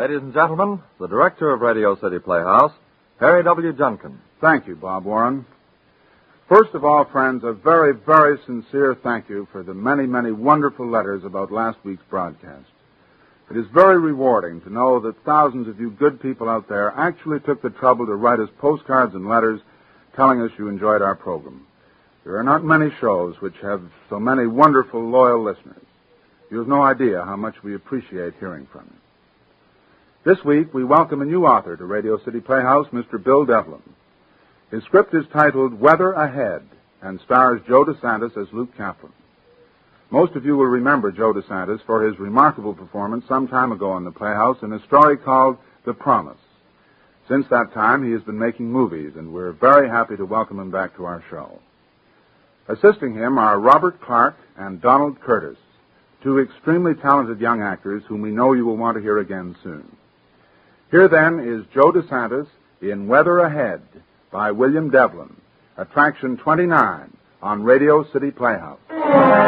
ladies and gentlemen, the director of Radio City Playhouse, Harry W. Junkin. Thank you, Bob Warren. First of all, friends, a very, very sincere thank you for the many, many wonderful letters about last week's broadcast. It is very rewarding to know that thousands of you good people out there actually took the trouble to write us postcards and letters telling us you enjoyed our program. There are not many shows which have so many wonderful, loyal listeners. You have no idea how much we appreciate hearing from you. This week, we welcome a new author to Radio City Playhouse, Mr. Bill Devlin. His script is titled Weather Ahead and stars Joe DeSantis as Luke Kaplan. Most of you will remember Joe DeSantis for his remarkable performance some time ago in the Playhouse in a story called The Promise. Since that time, he has been making movies, and we're very happy to welcome him back to our show. Assisting him are Robert Clark and Donald Curtis, two extremely talented young actors whom we know you will want to hear again soon. Here, then, is Joe DeSantis in Weather Ahead by William Devlin, Attraction 29 on Radio City Playhouse.